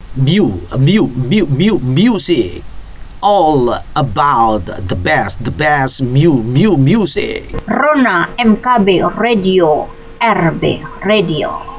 Music. All about the best music. Rona MKB Radio, RB Radio.